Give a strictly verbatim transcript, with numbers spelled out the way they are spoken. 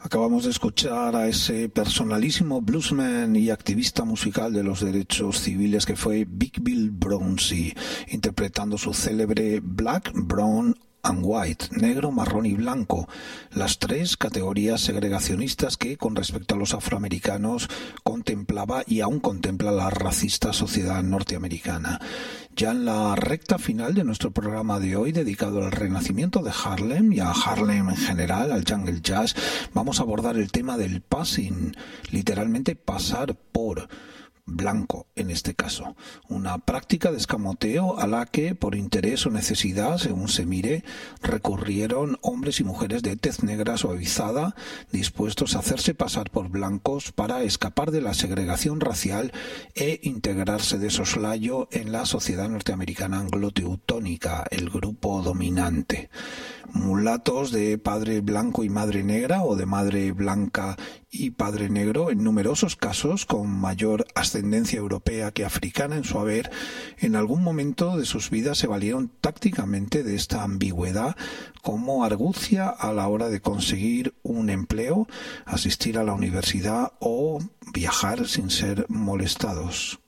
Acabamos de escuchar a ese personalísimo bluesman y activista musical de los derechos civiles que fue Big Bill Broonzy, interpretando su célebre Black, Brown and White, negro, marrón y blanco, las tres categorías segregacionistas que, con respecto a los afroamericanos, contemplaba y aún contempla la racista sociedad norteamericana. Ya en la recta final de nuestro programa de hoy, dedicado al renacimiento de Harlem y a Harlem en general, al jungle jazz, vamos a abordar el tema del passing, literalmente pasar por blanco en este caso, una práctica de escamoteo a la que, por interés o necesidad, según se mire, recurrieron hombres y mujeres de tez negra suavizada, dispuestos a hacerse pasar por blancos para escapar de la segregación racial e integrarse de soslayo en la sociedad norteamericana anglo-teutónica, el grupo dominante. Mulatos de padre blanco y madre negra, o de madre blanca y padre negro, en numerosos casos con mayor ascendencia europea que africana en su haber, en algún momento de sus vidas se valieron tácticamente de esta ambigüedad como argucia a la hora de conseguir un empleo, asistir a la universidad o viajar sin ser molestados.